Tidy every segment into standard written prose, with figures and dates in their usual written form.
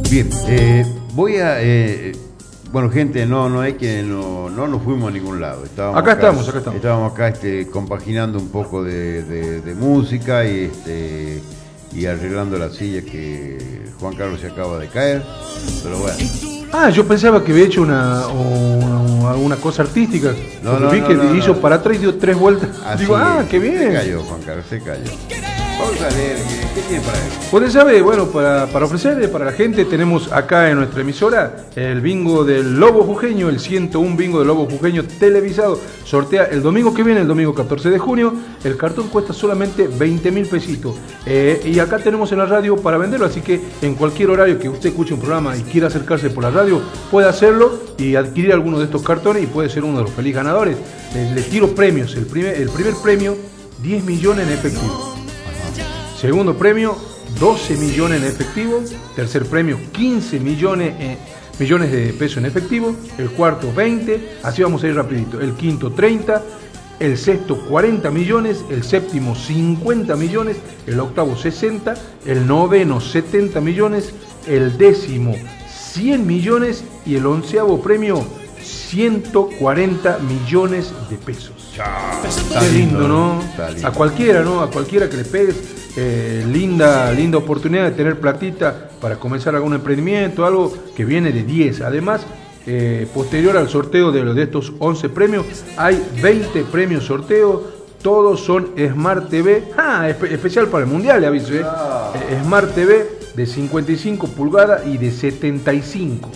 Bien, voy a... bueno, gente, no es que no nos fuimos a ningún lado. Acá estamos. Estábamos acá compaginando un poco de música y arreglando la silla que Juan Carlos se acaba de caer. Pero bueno. Ah, yo pensaba que había hecho alguna cosa artística. Vi que hizo para atrás y dio 3 vueltas. Así digo, qué bien. Se cayó, Juan Carlos, se cayó. Vamos a leer, ¿qué tiene para él? Usted sabe, bueno, para ofrecerle para la gente, tenemos acá en nuestra emisora el bingo del Lobo Jujeño, el 101 bingo del Lobo Jujeño televisado. Sortea el domingo que viene, el domingo 14 de junio. El cartón cuesta solamente 20.000 pesitos. Y acá tenemos en la radio para venderlo, así que en cualquier horario que usted escuche un programa y quiera acercarse por la radio, puede hacerlo y adquirir alguno de estos cartones y puede ser uno de los feliz ganadores. Les tiro premios. El primer premio, 10 millones en efectivo. Segundo premio, 12 millones en efectivo. Tercer premio, 15 millones de pesos en efectivo. El cuarto, 20. Así vamos a ir rapidito. El quinto, 30. El sexto, 40 millones. El séptimo, 50 millones. El octavo, 60. El noveno, 70 millones. El décimo, 100 millones. Y el onceavo premio, 140 millones de pesos. Qué lindo, ¿no? A cualquiera, ¿no? A cualquiera que le pegues. Linda oportunidad de tener platita para comenzar algún emprendimiento, algo que viene de 10. Además, posterior al sorteo de estos 11 premios, hay 20 premios sorteo. Todos son Smart TV, especial para el Mundial, le aviso, Smart TV de 55 pulgadas y de 75.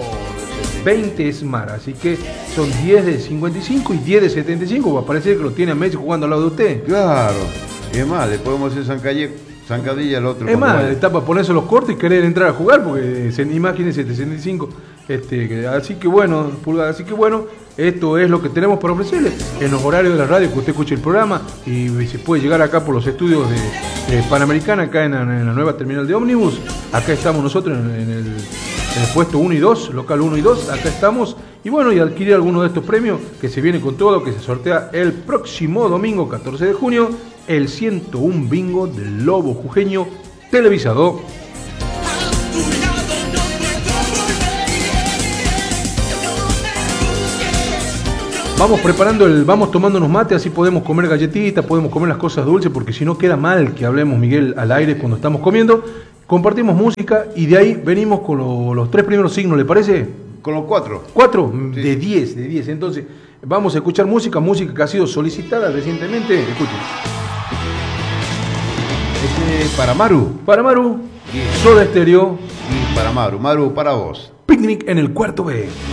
20 Smart, así que son 10 de 55 y 10 de 75. Va a parecer que lo tiene a Messi jugando al lado de usted. Claro. Y es más, le podemos hacer zancadilla al otro. Es más, está para ponerse los cortes y querer entrar a jugar, porque imagínense, 65. Así que bueno, esto es lo que tenemos para ofrecerle en los horarios de la radio que usted escuche el programa y se puede llegar acá por los estudios de Panamericana, acá en la nueva terminal de ómnibus. Acá estamos nosotros en el puesto 1 y 2, local 1 y 2, acá estamos. Y bueno, y adquirir alguno de estos premios que se viene con todo, que se sortea el próximo domingo 14 de junio, el 101 bingo del Lobo Jujeño televisado. Vamos tomándonos mate, así podemos comer galletitas, podemos comer las cosas dulces, porque si no queda mal que hablemos, Miguel, al aire cuando estamos comiendo. Compartimos música y de ahí venimos con los 3 primeros signos, ¿le parece? Con los 4. 4 sí. de 10. Entonces, vamos a escuchar música que ha sido solicitada recientemente. Escuchen. Para Maru. Soda Stereo. Y para Maru, para vos. Picnic en el cuarto B.